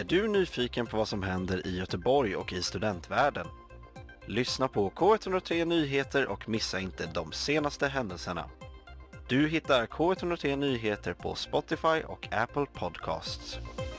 Är du nyfiken på vad som händer i Göteborg och i studentvärlden? Lyssna på K103 Nyheter och missa inte de senaste händelserna. Du hittar K103 Nyheter på Spotify och Apple Podcasts.